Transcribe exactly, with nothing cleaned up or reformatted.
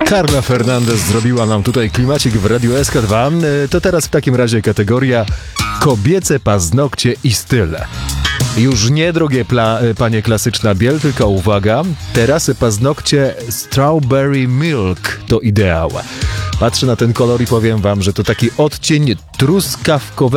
Carla Fernandez zrobiła nam tutaj klimacik w Radiu S K dwa. To teraz w takim razie kategoria kobiece paznokcie i style. Już nie, drogie pla, panie klasyczna biel, tylko uwaga, teraz paznokcie Strawberry Milk to ideał. Patrzę na ten kolor i powiem wam, że to taki odcień truskawkowego